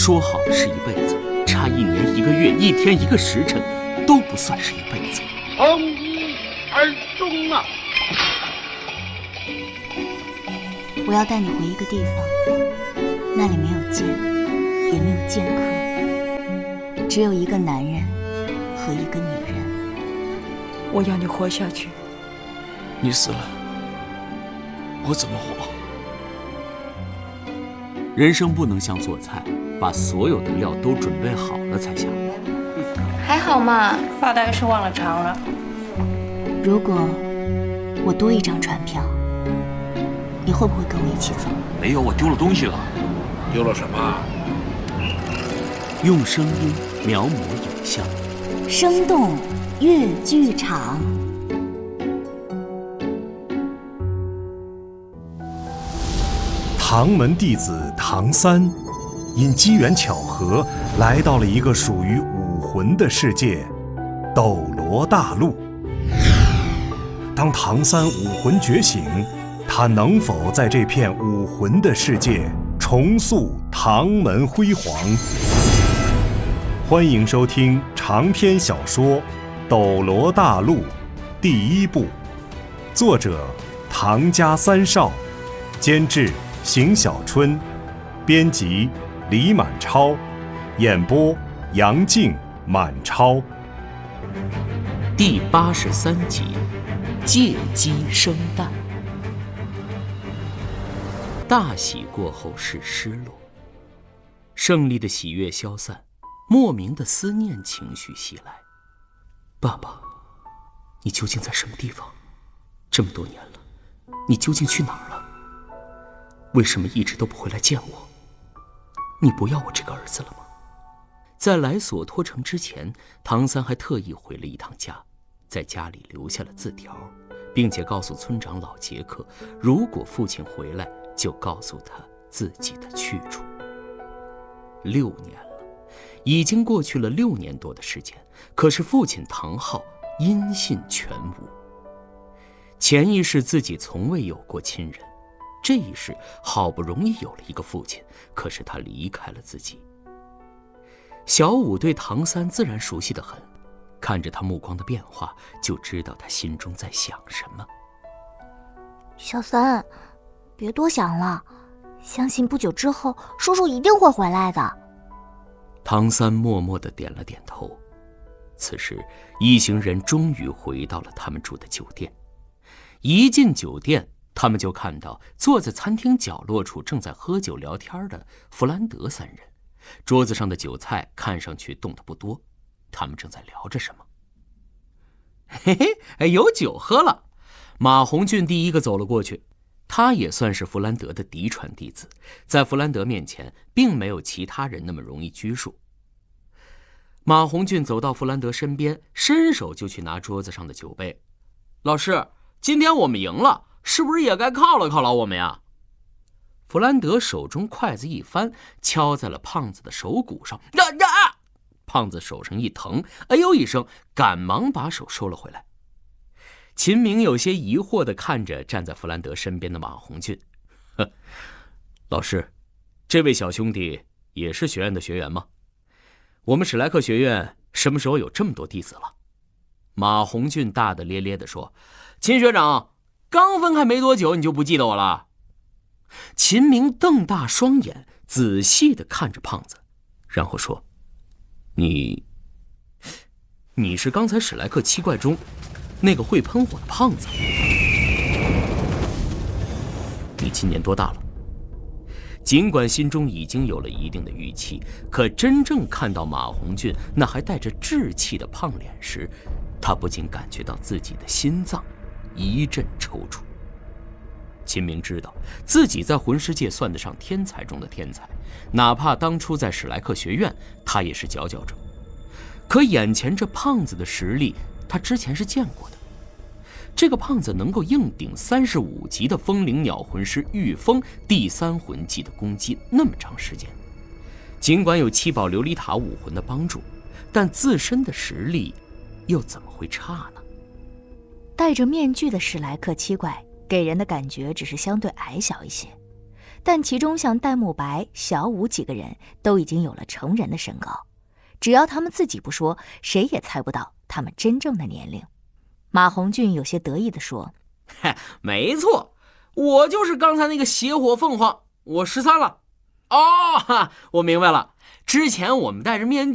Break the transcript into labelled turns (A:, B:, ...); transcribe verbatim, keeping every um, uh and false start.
A: 说好的是一辈子，差一年一个月，一天一个时辰，都不算是一辈子。
B: 从一而终啊！
C: 我要带你回一个地方，那里没有剑，也没有剑客，只有一个男人和一个女人。
D: 我要你活下去。
E: 你死了，我怎么活？
A: 人生不能像做菜，把所有的料都准备好了才下锅。
F: 还好嘛，
D: 大概是忘了尝了。
C: 如果我多一张船票，你会不会跟我一起走？
E: 没有，我丢了东西了。
B: 丢了什么？
A: 用声音描摹影像，
C: 生动粤剧场。
G: 唐门弟子唐三，因机缘巧合来到了一个属于武魂的世界——斗罗大陆。当唐三武魂觉醒，他能否在这片武魂的世界重塑唐门辉煌？欢迎收听长篇小说《斗罗大陆》第一部，作者唐家三少，监制邢小春，编辑李满超，演播杨静、满超。
A: 第八十三集，借机生蛋。大喜过后是失落，胜利的喜悦消散，莫名的思念情绪袭来。爸爸，你究竟在什么地方？这么多年了，你究竟去哪儿了？为什么一直都不回来见我？你不要我这个儿子了吗？在来索托城之前，唐三还特意回了一趟家，在家里留下了字条，并且告诉村长老杰克，如果父亲回来，就告诉他自己的去处。六年了，已经过去了六年多的时间，可是父亲唐昊音信全无。前一世自己从未有过亲人，这一世好不容易有了一个父亲，可是他离开了自己。小五对唐三自然熟悉得很，看着他目光的变化，就知道他心中在想什么。
C: 小三，别多想了，相信不久之后叔叔一定会回来的。
A: 唐三默默地点了点头。此时一行人终于回到了他们住的酒店。一进酒店，他们就看到坐在餐厅角落处正在喝酒聊天的弗兰德三人，桌子上的酒菜看上去动得不多，他们正在聊着什么。嘿嘿，有酒喝了。马红俊第一个走了过去，他也算是弗兰德的嫡传弟子，在弗兰德面前并没有其他人那么容易拘束。马红俊走到弗兰德身边，伸手就去拿桌子上的酒杯。老师，今天我们赢了，是不是也该犒劳犒劳我们呀？弗兰德手中筷子一翻，敲在了胖子的手骨上。呀呀！胖子手上一疼，哎呦一声，赶忙把手收了回来。秦明有些疑惑地看着站在弗兰德身边的马红俊。呵，老师，这位小兄弟也是学院的学员吗？我们史莱克学院什么时候有这么多弟子了？马红俊大大咧咧地说。秦学长，刚分开没多久，你就不记得我了？秦明瞪大双眼，仔细地看着胖子，然后说：你你是刚才史莱克七怪中那个会喷火的胖子。你今年多大了？尽管心中已经有了一定的预期，可真正看到马红俊那还带着稚气的胖脸时，他不禁感觉到自己的心脏一阵抽搐。秦明知道自己在魂师界算得上天才中的天才，哪怕当初在史莱克学院，他也是佼佼者。可眼前这胖子的实力，他之前是见过的。这个胖子能够硬顶三十五级的风灵鸟魂师御风第三魂技的攻击那么长时间，尽管有七宝琉璃塔武魂的帮助，但自身的实力又怎么会差呢？
C: 戴着面具的史莱克七怪给人的感觉只是相对矮小一些， 但其中像戴沐白、小五几个人都已经有了成人的身高，只要他们自己不说，谁也猜不到他们真正的年龄。马红俊有些得意地说：
A: 嘿，没错，我就是刚才那个邪火凤凰，我十三了。哦，我明白了，之前我们戴着面具